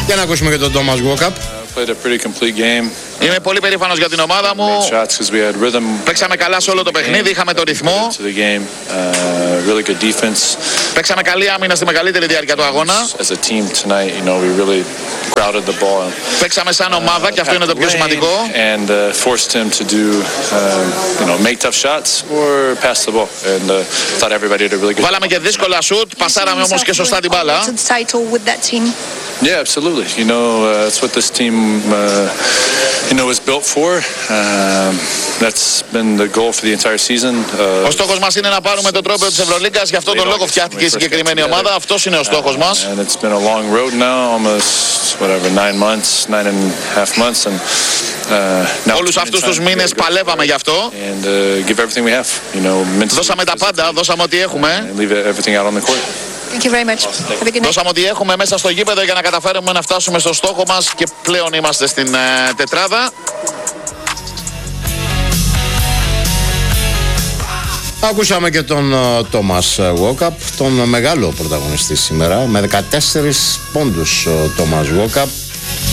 Για να ακούσουμε και τον Thomas Walkup. Είμαι πολύ περήφανος για την ομάδα μου. Παίξαμε καλά σε όλο το παιχνίδι, είχαμε το ρυθμό. Παίξαμε καλή άμυνα στη μεγαλύτερη διάρκεια του αγώνα. Παίξαμε σαν ομάδα και αυτό είναι το πιο σημαντικό. Βάλαμε και δύσκολα σουτ, πασάραμε όμως και σωστά την μπάλα. Yeah, absolutely. That's what this team, is built for. That's been the goal for the entire season. Ο στόχος μας είναι να πάρουμε το τρόπαιο της Ευρωλίγκας, γι' αυτόν τον λόγο φτιάχτηκε η συγκεκριμένη ομάδα. Αυτός είναι ο στόχος μας. And it's been a long road now, almost 9.5 months. Όλους αυτούς τους μήνες παλεύαμε γι' αυτό. Give everything we have. Δώσαμε τα πάντα, δώσαμε ό,τι έχουμε. Leave everything out on the court. Thank you very much. Have a good night. Δώσαμε ό,τι έχουμε μέσα στο γήπεδο για να καταφέρουμε να φτάσουμε στο στόχο μας και πλέον είμαστε στην τετράδα. Ακούσαμε και τον Thomas Walkup, τον μεγάλο πρωταγωνιστή σήμερα, με 14 πόντους ο Thomas Walkup.